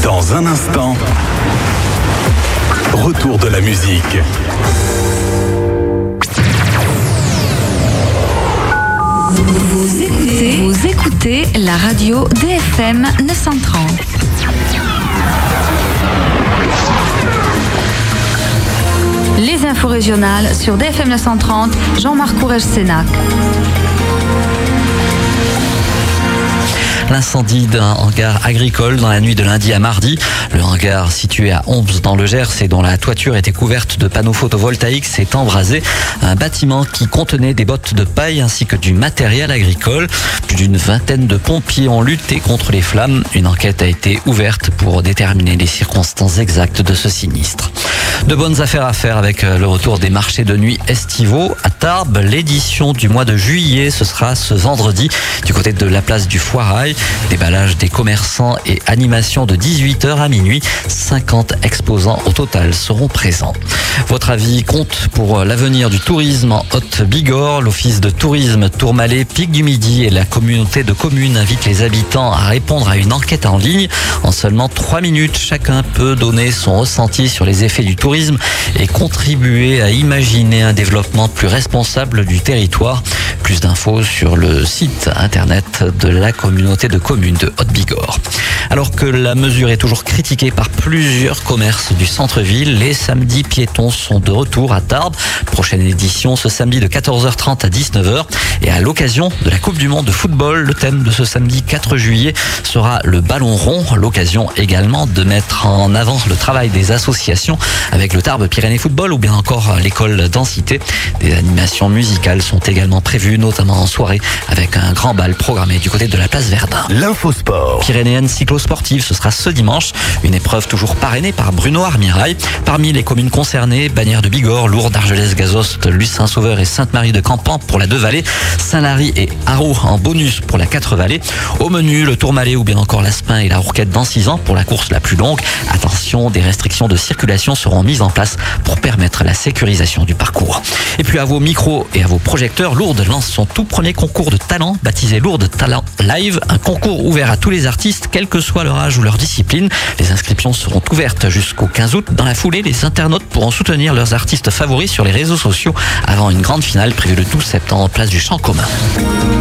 Dans un instant, retour de la musique. Vous écoutez la radio DFM 930. Les infos régionales sur DFM 930, Jean-Marc Courrèges-Sénac. L'incendie d'un hangar agricole dans la nuit de lundi à mardi. Le hangar situé à Ombs dans le Gers et dont la toiture était couverte de panneaux photovoltaïques s'est embrasé. Un bâtiment qui contenait des bottes de paille ainsi que du matériel agricole. Plus d'une vingtaine de pompiers ont lutté contre les flammes. Une enquête a été ouverte pour déterminer les circonstances exactes de ce sinistre. De bonnes affaires à faire avec le retour des marchés de nuit estivaux à Tarbes. L'édition du mois de juillet, ce sera ce vendredi du côté de la place du Foirail. Déballage des commerçants et animation de 18h à minuit. 50 exposants au total seront présents. Votre avis compte pour l'avenir du tourisme en Haute-Bigorre. L'office de tourisme Tourmalet, Pic du Midi et la communauté de communes invitent les habitants à répondre à une enquête en ligne. En seulement 3 minutes, chacun peut donner son ressenti sur les effets du tourisme et contribuer à imaginer un développement plus responsable du territoire. Plus d'infos sur le site internet de la communauté de communes de Haute-Bigorre. Alors que la mesure est toujours critiquée par plusieurs commerces du centre-ville, les samedis piétons sont de retour à Tarbes. Prochaine édition ce samedi de 14h30 à 19h. Et à l'occasion de la Coupe du Monde de football, le thème de ce samedi 4 juillet sera le ballon rond. L'occasion également de mettre en avant le travail des associations avec le Tarbes Pyrénées Football ou bien encore l'école Densité. Des animations musicales sont également prévues, notamment en soirée avec un grand bal programmé du côté de la place Verdun. L'infosport. Pyrénéenne cyclo-sportive, ce sera ce dimanche. Une épreuve toujours parrainée par Bruno Armirail. Parmi les communes concernées, Bagnères de Bigorre, Lourdes, Argelès, Gazost, Luce-Saint-Sauveur et Sainte-Marie de Campan pour la 2-Vallées, Saint-Lary et Haro en bonus pour la 4-Vallées. Au menu, le Tourmalet ou bien encore l'Aspin et la Rourquette dans 6 ans pour la course la plus longue. Attention, des restrictions de circulation seront mises en place pour permettre la sécurisation du parcours. Et puis à vos micros et à vos projecteurs, Lourdes lance son tout premier concours de talent baptisé Lourdes Talent Live, un concours ouvert à tous les artistes, quel que soit leur âge ou leur discipline. Les inscriptions seront ouvertes jusqu'au 15 août. Dans la foulée, les internautes pourront soutenir leurs artistes favoris sur les réseaux sociaux avant une grande finale prévue le 12 septembre, place du Champ commun.